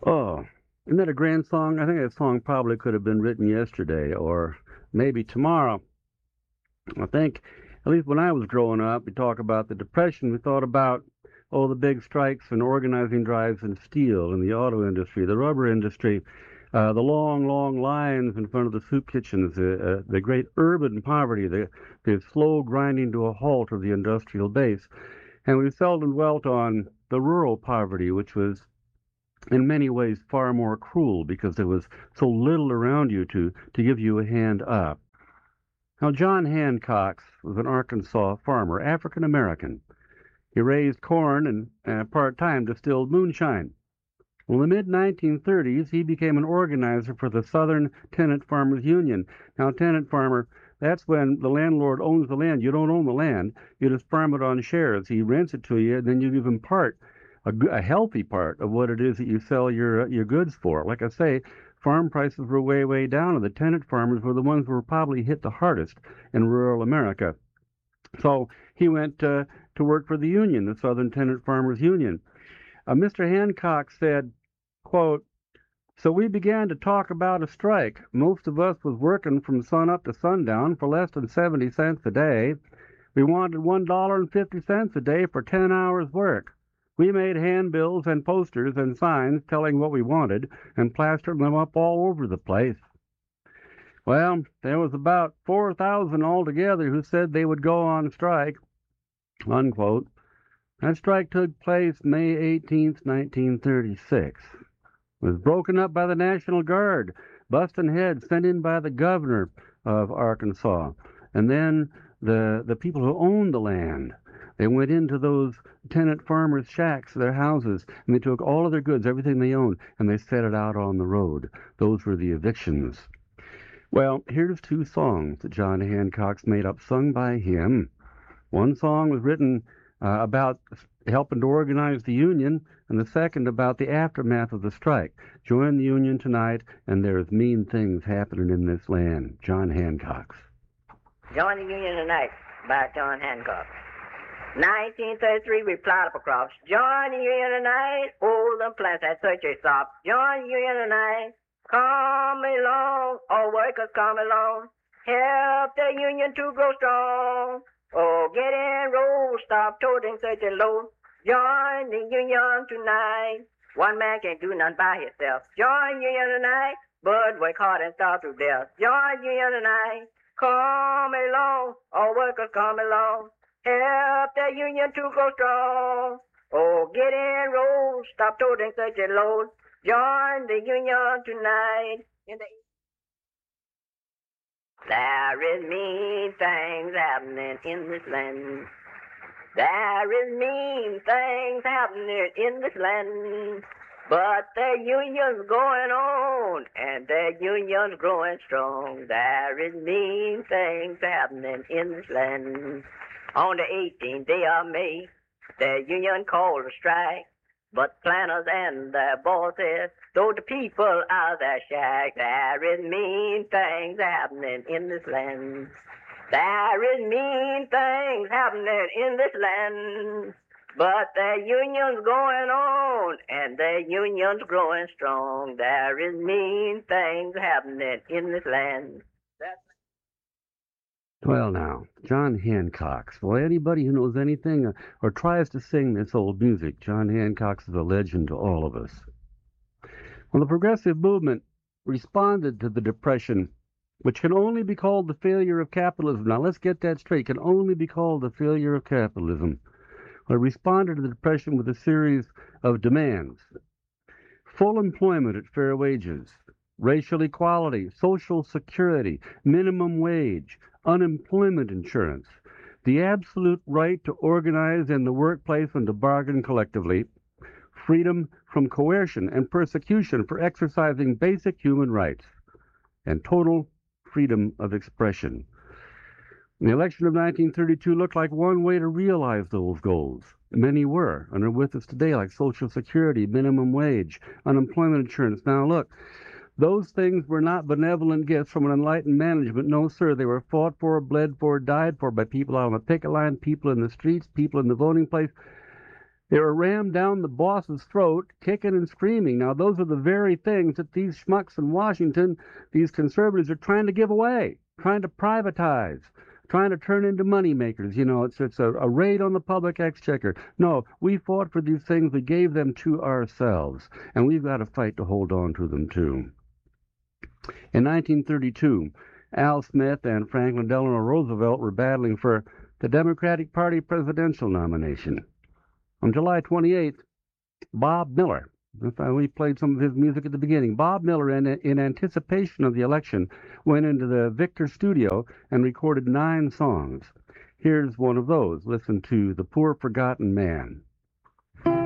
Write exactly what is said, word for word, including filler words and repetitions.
Oh, isn't that a grand song? I think that song probably could have been written yesterday or maybe tomorrow. I think, at least when I was growing up, we talk about the Depression. We thought about, oh, the big strikes and organizing drives in steel, in the auto industry, the rubber industry, uh, the long, long lines in front of the soup kitchens, uh, uh, the great urban poverty, the, the slow grinding to a halt of the industrial base. And we seldom dwelt on the rural poverty, which was in many ways far more cruel because there was so little around you to, to give you a hand up. Now, John Hancock was an Arkansas farmer, African American. He raised corn and uh, part time distilled moonshine. Well, in the mid nineteen thirties, he became an organizer for the Southern Tenant Farmers Union. Now, tenant farmer, that's when the landlord owns the land. You don't own the land, you just farm it on shares. He rents it to you, and then you give him part, a, a healthy part of what it is that you sell your, uh, your goods for. Like I say, farm prices were way, way down, and the tenant farmers were the ones who were probably hit the hardest in rural America. So he went uh, to work for the union, the Southern Tenant Farmers Union. Uh, Mister Hancock said, quote, so we began to talk about a strike. Most of us was working from sun up to sundown for less than seventy cents a day. We wanted one dollar and fifty cents a day for ten hours work. We made handbills and posters and signs telling what we wanted and plastered them up all over the place. Well, there was about four thousand altogether who said they would go on strike, unquote. That strike took place May eighteenth, nineteen thirty-six. It was broken up by the National Guard, busting heads sent in by the governor of Arkansas. And then the the people who owned the land, they went into those tenant farmers' shacks, their houses, and they took all of their goods, everything they owned, and they set it out on the road. Those were the evictions. Well, here's two songs that John Hancock's made up, sung by him. One song was written uh, about helping to organize the union, and the second about the aftermath of the strike. Join the union tonight, and there's mean things happening in this land. John Hancock's. Join the union tonight by John Hancock. nineteen thirty-three, we plowed up a crops. Join the union tonight. Hold them plants at such a stop. Join the union tonight. Come along, all workers come along. Help the union to grow strong. Oh, get enrolled, stop toting such a load. Join the union tonight. One man can't do nothing by himself. Join the union tonight, but work hard and starve to death. Join the union tonight. Come along, all workers come along. Help the union to grow strong. Oh, get enrolled, stop toting such a load. Join the union tonight. In the There is mean things happening in this land. There is mean things happening in this land. But the union's going on, and the union's growing strong. There is mean things happening in this land. On the eighteenth day of May, the union called a strike. But planners and their bosses told the people out of their shack, there is mean things happening in this land. There is mean things happening in this land. But the union's going on, and the union's growing strong. There is mean things happening in this land. That's Well, now, John Hancock's. Well, anybody who knows anything or, or tries to sing this old music, John Hancock's is a legend to all of us. Well, the progressive movement responded to the Depression, which can only be called the failure of capitalism. Now, let's get that straight. Can only be called the failure of capitalism. Well, it responded to the Depression with a series of demands. Full employment at fair wages, racial equality, social security, minimum wage, unemployment insurance, the absolute right to organize in the workplace and to bargain collectively, freedom from coercion and persecution for exercising basic human rights, and total freedom of expression. The election of nineteen thirty-two looked like one way to realize those goals. Many were, and are with us today, like Social Security, minimum wage, unemployment insurance. Now, look, those things were not benevolent gifts from an enlightened management. No, sir. They were fought for, bled for, died for by people out on the picket line, people in the streets, people in the voting place. They were rammed down the boss's throat, kicking and screaming. Now, those are the very things that these schmucks in Washington, these conservatives, are trying to give away, trying to privatize, trying to turn into money makers. You know, it's it's a, a raid on the public exchequer. No, we fought for these things. We gave them to ourselves, and we've got to fight to hold on to them too. In nineteen thirty-two, Al Smith and Franklin Delano Roosevelt were battling for the Democratic Party presidential nomination. On July twenty-eighth, Bob Miller, we played some of his music at the beginning. Bob Miller, in, in anticipation of the election, went into the Victor studio and recorded nine songs. Here's one of those. Listen to The Poor Forgotten Man.